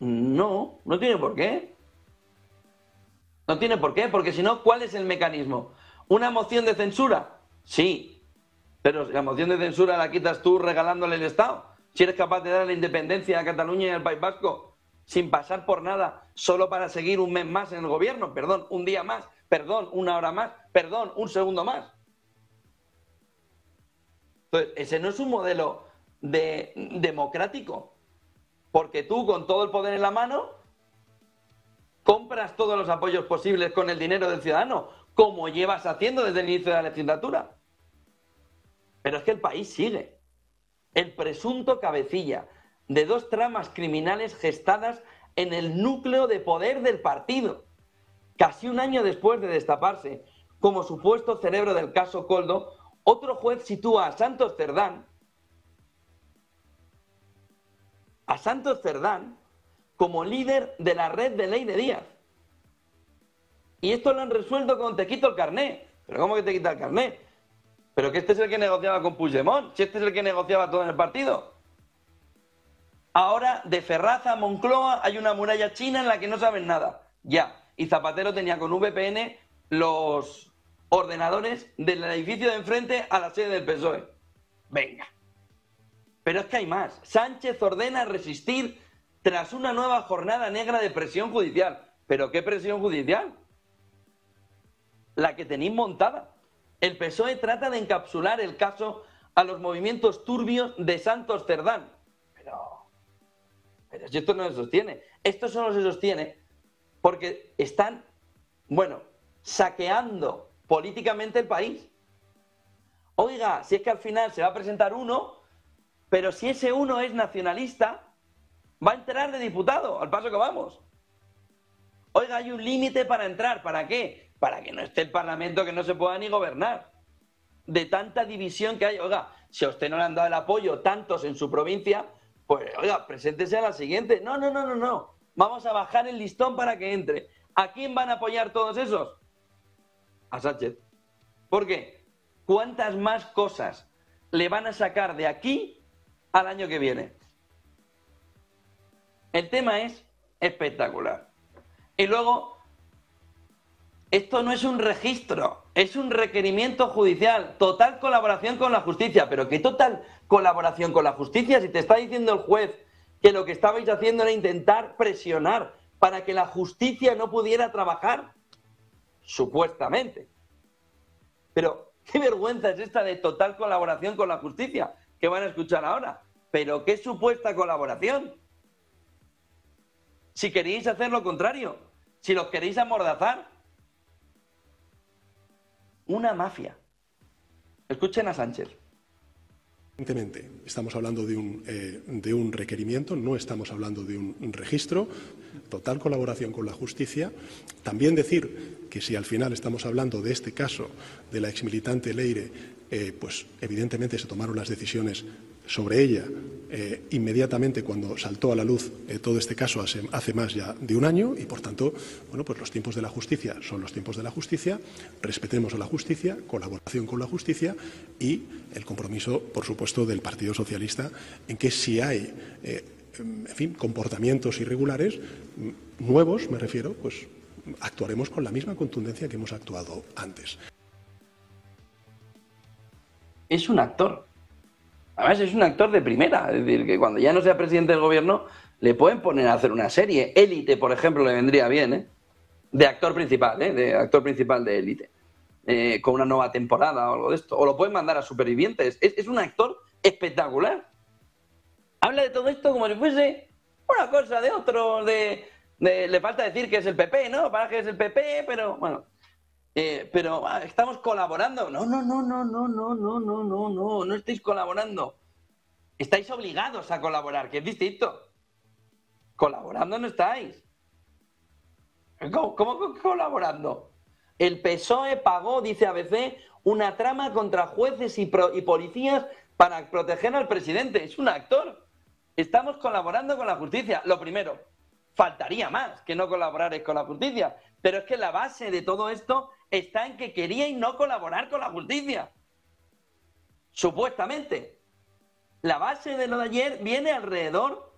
No, no tiene por qué. No tiene por qué, porque si no, ¿cuál es el mecanismo? ¿Una moción de censura? Sí, pero la moción de censura la quitas tú regalándole el Estado. Si eres capaz de dar la independencia a Cataluña y al País Vasco sin pasar por nada, solo para seguir un mes más en el gobierno, perdón, un día más, perdón, una hora más, perdón, un segundo más. Entonces, ese no es un modelo democrático, porque tú con todo el poder en la mano compras todos los apoyos posibles con el dinero del ciudadano, como llevas haciendo desde el inicio de la legislatura. Pero es que el país sigue. El presunto cabecilla de 2 tramas criminales gestadas en el núcleo de poder del partido, casi un año después de destaparse como supuesto cerebro del caso Koldo, otro juez sitúa a Santos Cerdán como líder de la red de Ley de Díaz. Y esto lo han resuelto con te quito el carné. ¿Pero cómo que te quita el carné? Pero que este es el que negociaba con Puigdemont, si este es el que negociaba todo en el partido. Ahora, de Ferraz a Moncloa hay una muralla china en la que no saben nada. Ya. Y Zapatero tenía con VPN los ordenadores del edificio de enfrente a la sede del PSOE. Venga. Pero es que hay más. Sánchez ordena resistir tras una nueva jornada negra de presión judicial. ¿Pero qué presión judicial? La que tenéis montada. El PSOE trata de encapsular el caso a los movimientos turbios de Santos Cerdán. Pero si esto no se sostiene. Esto solo se sostiene porque están, saqueando políticamente el país. Oiga, si es que al final se va a presentar uno, pero si ese uno es nacionalista, va a entrar de diputado, al paso que vamos. Oiga, hay un límite para entrar. ¿Para qué? Para que no esté el Parlamento, que no se pueda ni gobernar. De tanta división que hay. Oiga, si a usted no le han dado el apoyo tantos en su provincia, pues, oiga, preséntese a la siguiente. No. Vamos a bajar el listón para que entre. ¿A quién van a apoyar todos esos? A Sánchez. ¿Por qué? ¿Cuántas más cosas le van a sacar de aquí al año que viene? El tema es espectacular. Y luego, esto no es un registro, es un requerimiento judicial. Total colaboración con la justicia. ¿Pero qué total colaboración con la justicia? Si te está diciendo el juez que lo que estabais haciendo era intentar presionar para que la justicia no pudiera trabajar. Supuestamente. Pero qué vergüenza es esta de total colaboración con la justicia que van a escuchar ahora. ¿Pero qué supuesta colaboración? Si queréis hacer lo contrario, si los queréis amordazar. Una mafia. Escuchen a Sánchez. Evidentemente, estamos hablando de un requerimiento, no estamos hablando de un registro, total colaboración con la justicia. También decir que si al final estamos hablando de este caso de la exmilitante Leire, pues evidentemente se tomaron las decisiones sobre ella inmediatamente cuando saltó a la luz todo este caso hace más ya de un año y, por tanto, pues los tiempos de la justicia son los tiempos de la justicia, respetemos a la justicia, colaboración con la justicia y el compromiso, por supuesto, del Partido Socialista en que si hay, comportamientos irregulares, nuevos, me refiero, pues actuaremos con la misma contundencia que hemos actuado antes. Es un actor. Además, es un actor de primera. Es decir, que cuando ya no sea presidente del gobierno, le pueden poner a hacer una serie. Élite, por ejemplo, le vendría bien, ¿eh? De actor principal, ¿eh? De actor principal de Élite. Con una nueva temporada o algo de esto. O lo pueden mandar a Supervivientes. Es un actor espectacular. Habla de todo esto como si fuese una cosa de otro. Le falta decir que es el PP, ¿no? Para que es el PP, pero bueno. Pero estamos colaborando. No estáis colaborando. Estáis obligados a colaborar, que es distinto. Colaborando no estáis. ¿Cómo colaborando? El PSOE pagó, dice ABC, una trama contra jueces y policías para proteger al presidente. Es un actor. Estamos colaborando con la justicia. Lo primero, faltaría más que no colaborarais con la justicia. Pero es que la base de todo esto está en que queríais no colaborar con la justicia. Supuestamente. La base de lo de ayer viene alrededor